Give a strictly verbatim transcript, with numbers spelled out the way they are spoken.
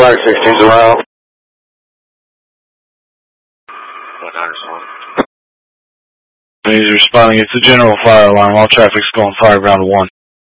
flag sixteen's around. He's responding. It's a general fire alarm. All traffic's going fireground one.